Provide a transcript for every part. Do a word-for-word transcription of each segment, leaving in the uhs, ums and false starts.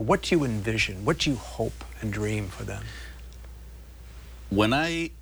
what do you envision? What do you hope and dream for them? When I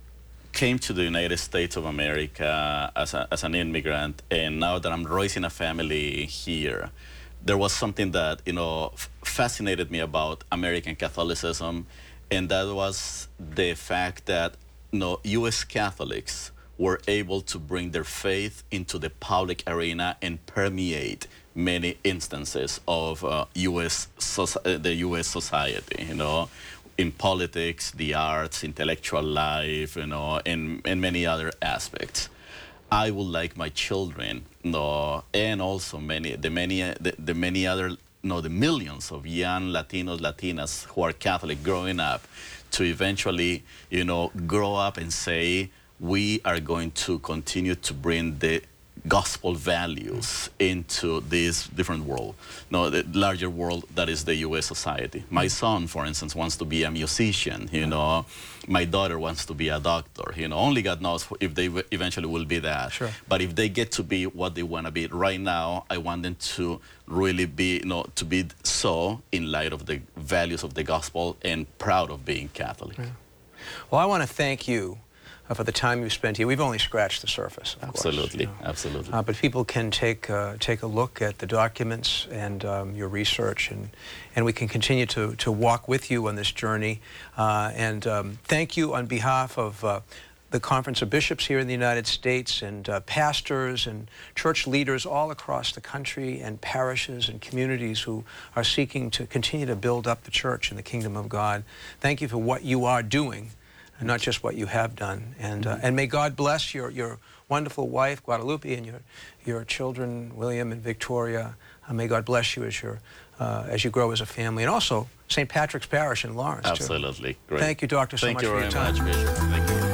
came to the United States of America as, a, as an immigrant, and now that I'm raising a family here, there was something that, you know, f fascinated me about American Catholicism, and that was the fact that, you know, U S Catholics were able to bring their faith into the public arena and permeate many instances of uh, U S so the U S society, you know, in politics, the arts, intellectual life, you know, and, and many other aspects. I would like my children, you know, and also many, the many, the, the many other, you know, the millions of young Latinos, Latinas who are Catholic growing up, to eventually, you know, grow up and say, we are going to continue to bring the gospel values into this different world, no, the larger world that is the U S society. My son, for instance, wants to be a musician, you know. My daughter wants to be a doctor, you know. Only God knows if they eventually will be that. Sure. But if they get to be what they want to be right now, I want them to really be, you know, to be so in light of the values of the gospel and proud of being Catholic. Yeah. Well, I want to thank you Uh, for the time you spent here. We've only scratched the surface, of Absolutely, course, you know. absolutely. Uh, but people can take uh, take a look at the documents and um, your research, and and we can continue to to walk with you on this journey. Uh, and um, thank you on behalf of uh, the Conference of Bishops here in the United States, and uh, pastors and church leaders all across the country, and parishes and communities who are seeking to continue to build up the church and the kingdom of God. Thank you for what you are doing, and not just what you have done. And, uh, and may God bless your, your wonderful wife, Guadalupe, and your, your children, William and Victoria. Uh, may God bless you as, your, uh, as you grow as a family. And also Saint Patrick's Parish in Lawrence, Absolutely. too. Great. Thank you, Doctor, so Thank much you for your very time. much, Bishop. Thank you.